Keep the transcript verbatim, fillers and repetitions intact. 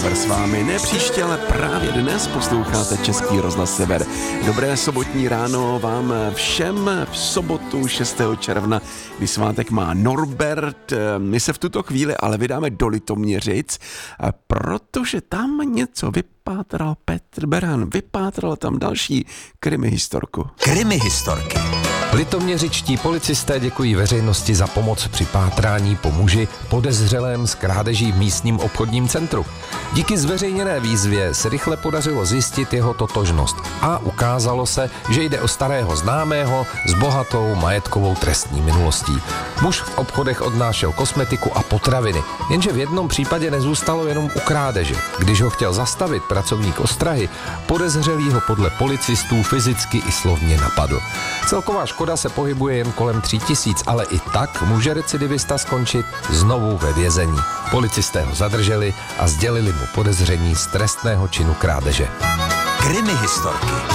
Sever s vámi. Ne příště, ale právě dnes posloucháte Český rozhlas Sever. Dobré sobotní ráno vám všem v sobotu šestého června, kdy svátek má Norbert. My se v tuto chvíli ale vydáme do Litoměřic, protože tam něco vypátral Petr Beran. Vypátral tam další krimihistorku. Krimihistorky. Litoměřičtí policisté děkují veřejnosti za pomoc při pátrání po muži podezřelém z krádeží v místním obchodním centru. Díky zveřejněné výzvě se rychle podařilo zjistit jeho totožnost a ukázalo se, že jde o starého známého s bohatou majetkovou trestní minulostí. Muž v obchodech odnášel kosmetiku a potraviny, jenže v jednom případě nezůstalo jenom u krádeže. Když ho chtěl zastavit pracovník ostrahy, podezřelý ho podle policistů fyzicky i slovně napadl. Celková škoda se pohybuje jen kolem tří tisíc, ale i tak může recidivista skončit znovu ve vězení. Policisté ho zadrželi a sdělili mu podezření z trestného činu krádeže. Krimihistorky.